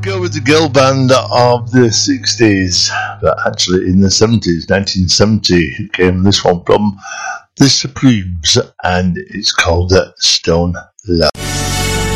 go with the girl band of the 60s, but actually in the 70s, 1970 came this one from The Supremes, and it's called Stone Love.